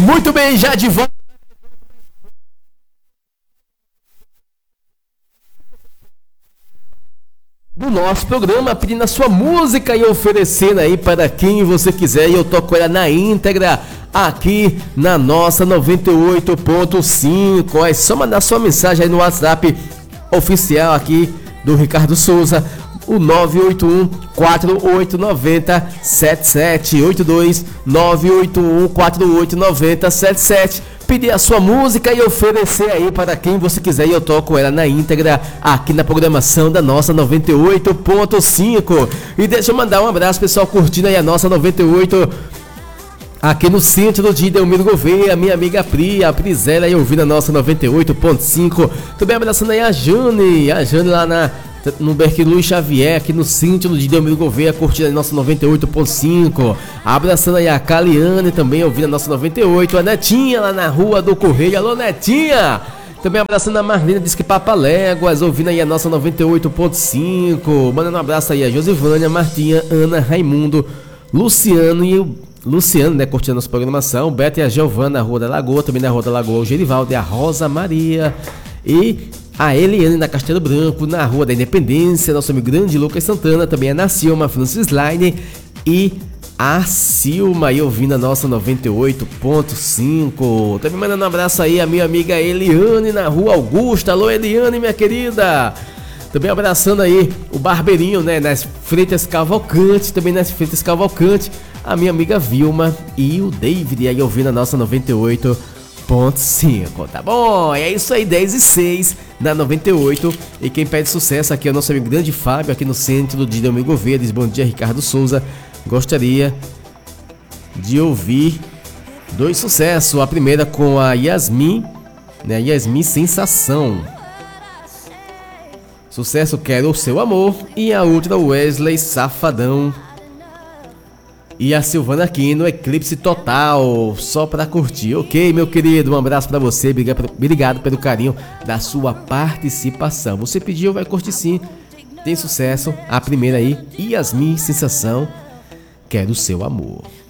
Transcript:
Muito bem, já de volta. Do nosso programa, pedindo a sua música e oferecendo aí para quem você quiser. E eu toco ela na íntegra aqui na nossa 98.5. É só mandar sua mensagem aí no WhatsApp oficial aqui do Ricardo Souza, o 981-4890-7782, 981-4890-77. Pedir a sua música e oferecer aí para quem você quiser, e eu toco ela na íntegra aqui na programação da nossa 98.5. E deixa eu mandar um abraço, pessoal, curtindo aí a nossa 98 aqui no centro de Delmiro Gouveia, minha amiga Pri, a Prisela aí ouvindo a nossa 98.5. Também abraçando aí a Jane lá no Berque Luiz Xavier, aqui no centro de Delmiro Gouveia, curtindo a nossa 98.5. Abraçando aí a Caliane, também ouvindo a nossa 98. A Netinha lá na Rua do Correio, alô Netinha! Também abraçando a Marlene, diz que Papaléguas, ouvindo aí a nossa 98.5. Mandando um abraço aí a Josivânia, Martinha, Ana, Raimundo, Luciano e o Luciano, né, curtindo a nossa programação. O Beto e a Giovana, na Rua da Lagoa, também na Rua da Lagoa, o Gerivaldo e a Rosa Maria. E a Eliane na Castelo Branco, na Rua da Independência, nosso amigo grande Lucas Santana, também a Nacilma, Francis Line e a Silma aí ouvindo a nossa 98.5. Também mandando um abraço aí a minha amiga Eliane na Rua Augusta. Alô Eliane, minha querida. Também abraçando aí o Barbeirinho, né, nas Freitas Cavalcante, também nas Freitas Cavalcante, a minha amiga Vilma e o David aí ouvindo a nossa 98.5, tá bom? É isso aí, 10:06 na 98. E quem pede sucesso aqui é o nosso amigo grande Fábio, aqui no centro de Delmiro Gouveia. Diz: bom dia, Ricardo Souza. Gostaria de ouvir dois sucessos. A primeira com a Yasmin, né? Yasmin Sensação. Sucesso Quero o Seu Amor. E a outra, Wesley Safadão. E a Silvana aqui no Eclipse Total, só pra curtir. Ok, meu querido, um abraço pra você, obrigado pelo carinho da sua participação. Você pediu, vai curtir sim, tem sucesso. A primeira aí, Yasmin Sensação, Quero o Seu Amor.